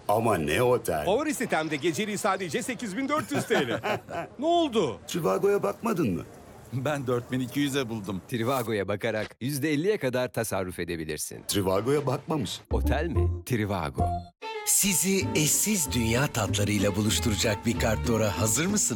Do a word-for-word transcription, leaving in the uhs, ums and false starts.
Ama ne otel? Favori sitemde geceliği sadece sekiz bin dört yüz T L. Ne oldu? Trivago'ya bakmadın mı? Ben dört bin iki yüze buldum. Trivago'ya bakarak yüzde elliye kadar tasarruf edebilirsin. Trivago'ya bakmamış. Otel mi? Trivago. Sizi eşsiz dünya tatlarıyla buluşturacak bir kartdora hazır mısınız?